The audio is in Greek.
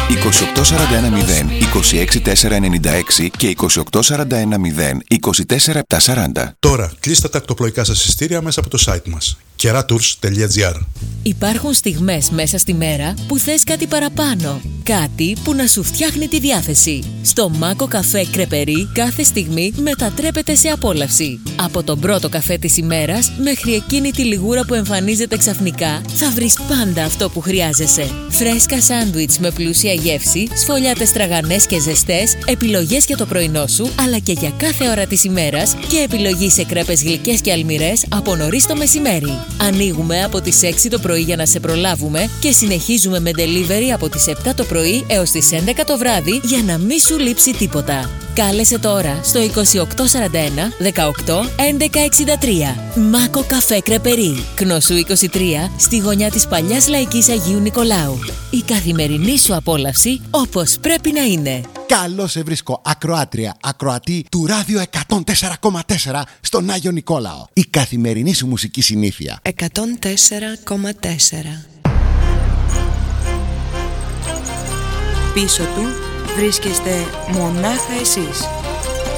28410 26496 και 28410 24740. Τώρα κλείστε τα ακτοπλοϊκά σας εισιτήρια μέσα από το site μας keratours.gr. Υπάρχουν στιγμές μέσα στη μέρα που θες κάτι παραπάνω. Κάτι που να σου φτιάχνει τη διάθεση. Στο Μάκο Καφέ Κρεπερί κάθε στιγμή μετατρέπεται σε απόλαυση. Από τον πρώτο καφέ της ημέρας μέχρι εκείνη τη λιγούρα που εμφανίζεται ξαφνικά, θα βρεις πάντα αυτό που χρειάζεσαι. Φρέσκα σάντουιτς με πλούσια γεύση, σφολιάτες τραγανές και ζεστές, επιλογές για το πρωινό σου αλλά και για κάθε ώρα της ημέρας και επιλογή σε κρέπες γλυκές και αλμυρές από νωρίς το μεσημέρι. Ανοίγουμε από τις 6 το πρωί για να σε προλάβουμε και συνεχίζουμε με delivery από τις 7 το πρωί έως τις 11 το βράδυ για να μην σου λείψει τίποτα. Κάλεσε τώρα στο 2841 18 1163. Μάκο Καφέ Κρεπερί, Κνωσού 23, στη γωνιά της παλιάς Λαϊκής Αγίου Νικολάου. Η καθημερινή σου απόλαυση όπως πρέπει να είναι. Καλώς σε βρίσκω, ακροάτρια, ακροατή του Ράδιο 104,4 στον Άγιο Νικόλαο. Η καθημερινή σου μουσική συνήθεια. 104,4. Πίσω του βρίσκεστε μονάχα εσείς.